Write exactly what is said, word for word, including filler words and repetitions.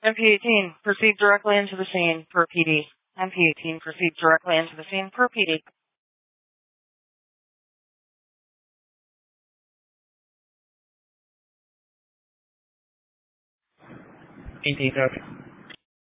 M P eighteen, proceed directly into the scene per P D. M P eighteen, proceed directly into the scene per P D. eighteen, copy.